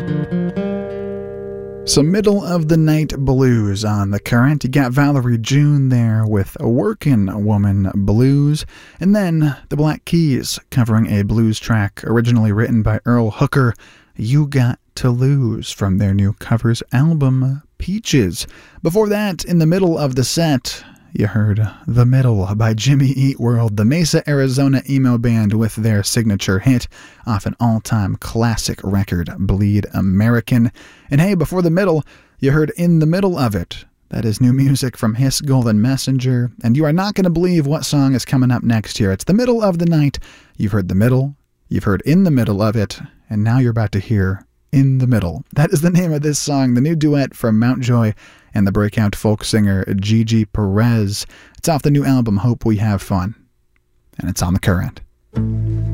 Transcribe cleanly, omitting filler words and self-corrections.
Some middle of the night blues on The Current. You got Valerie June there with a Workin' Woman Blues. And then the Black Keys covering a blues track originally written by Earl Hooker, You Got to Lose, from their new covers album, Peaches. Before that, in the middle of the set, you heard The Middle by Jimmy Eat World, the Mesa, Arizona emo band with their signature hit off an all-time classic record, Bleed American. And hey, before The Middle, you heard In the Middle of It. That is new music from Hiss Golden Messenger, and you are not going to believe what song is coming up next here. It's the middle of the night. You've heard The Middle, you've heard In the Middle of It, and now you're about to hear In the Middle. That is the name of this song, the new duet from Mountjoy and the breakout folk singer Gigi Perez. It's off the new album Hope We Have Fun, and it's on The Current.